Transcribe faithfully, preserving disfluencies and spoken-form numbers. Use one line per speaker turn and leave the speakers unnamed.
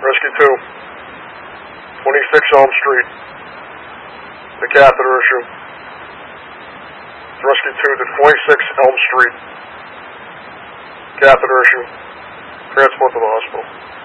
Rescue two. twenty-six Elm Street. The catheter issue. Rescue two to twenty-six Elm Street. Catheter issue. Transport to the hospital.